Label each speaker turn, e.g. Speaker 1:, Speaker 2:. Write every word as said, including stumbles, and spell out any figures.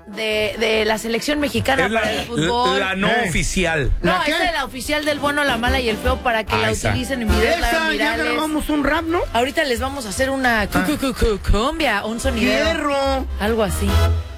Speaker 1: de, de la selección mexicana
Speaker 2: Es la,
Speaker 1: para el fútbol.
Speaker 2: la no
Speaker 3: Eh.
Speaker 2: oficial.
Speaker 1: No,
Speaker 3: ¿La qué?
Speaker 1: esa es la oficial del bueno, la mala y el feo para que
Speaker 2: Ah,
Speaker 1: la
Speaker 2: esa.
Speaker 1: utilicen en videos
Speaker 3: Esa, ya
Speaker 1: virales.
Speaker 3: grabamos un rap, ¿no?
Speaker 1: Ahorita les vamos a hacer una cu- cu- cu- cu- cumbia, un sonido.
Speaker 3: Hierro.
Speaker 1: Algo así.